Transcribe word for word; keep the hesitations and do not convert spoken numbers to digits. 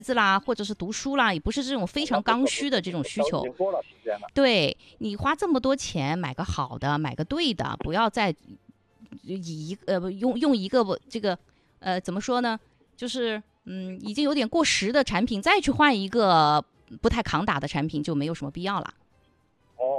子啦，或者是读书啦，也不是这种非常刚需的这种需求。对，你花这么多钱买个好的，买个对的，不要再以一呃用用一个这个呃怎么说呢，就是嗯已经有点过时的产品再去换一个不太抗打的产品，就没有什么必要了。